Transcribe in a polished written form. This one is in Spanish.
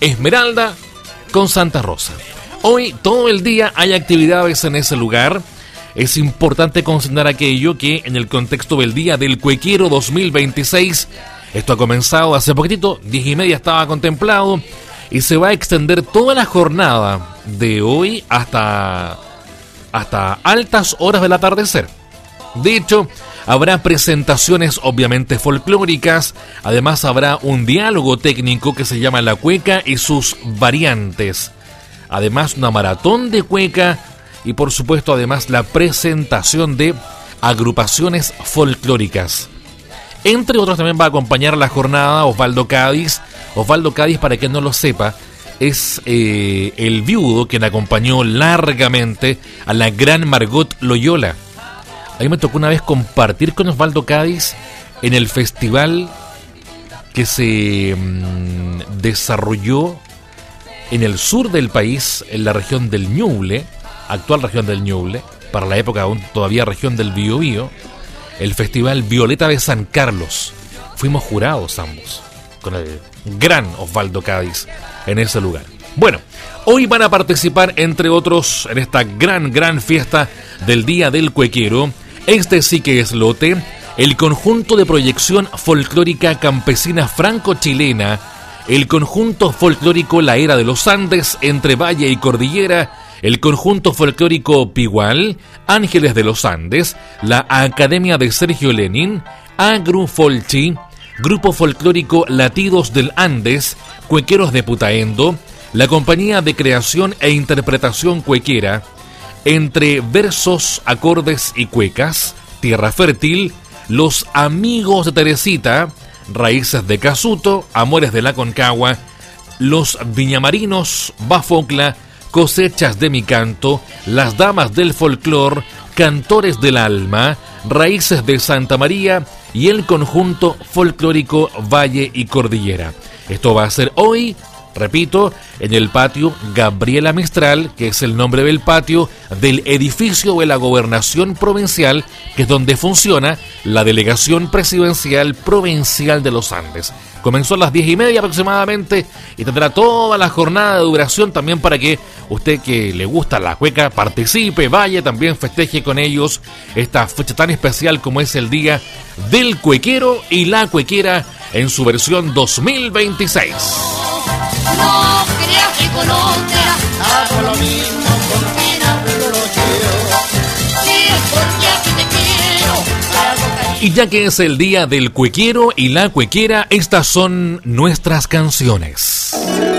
Esmeralda con Santa Rosa. Hoy todo el día hay actividades en ese lugar. Es importante consignar aquello que en el contexto del Día del Cuequiero 2026, esto ha comenzado hace poquitito, 10:30 estaba contemplado, y se va a extender toda la jornada de hoy hasta altas horas del atardecer. De hecho, habrá presentaciones obviamente folclóricas, además habrá un diálogo técnico que se llama La Cueca y sus variantes, además una maratón de cueca y por supuesto además la presentación de agrupaciones folclóricas. Entre otros también va a acompañar la jornada Osvaldo Cádiz. Osvaldo Cádiz, para quien no lo sepa, es el viudo quien acompañó largamente a la gran Margot Loyola. A mí me tocó una vez compartir con Osvaldo Cádiz en el festival que se desarrolló en el sur del país, en la región del Ñuble, actual región del Ñuble, para la época aún todavía región del Biobío, el festival Violeta de San Carlos. Fuimos jurados ambos, con el gran Osvaldo Cádiz en ese lugar. Bueno, hoy van a participar, entre otros, en esta gran fiesta del Día del Cuequero. Este sí que es lote, el conjunto de proyección folclórica campesina franco-chilena, el conjunto folclórico La Era de los Andes, entre Valle y Cordillera, el conjunto folclórico Pigual, Ángeles de los Andes, la Academia de Sergio Lenin, Agru Folchi, Grupo Folclórico Latidos del Andes, Cuequeros de Putaendo, la Compañía de Creación e Interpretación Cuequera, entre versos, acordes y cuecas, Tierra Fértil, Los Amigos de Teresita, Raíces de Casuto, Amores de la Concagua, Los Viñamarinos, Bafocla, Cosechas de mi Canto, Las Damas del Folclor, Cantores del Alma, Raíces de Santa María y el conjunto folclórico Valle y Cordillera. Esto va a ser hoy, repito, en el patio Gabriela Mistral, que es el nombre del patio del edificio de la Gobernación Provincial, que es donde funciona la Delegación Presidencial Provincial de los Andes. Comenzó a las 10:30 aproximadamente y tendrá toda la jornada de duración también para que usted que le gusta la cueca participe, vaya, también festeje con ellos esta fecha tan especial como es el Día del Cuequero y la Cuequera en su versión 2026. No creas que con otra hago lo mismo porque no lo quiero. Si es porque aquí te quiero, hago cariño. Y ya que es el Día del Cuequero y la Cuequera, estas son nuestras canciones.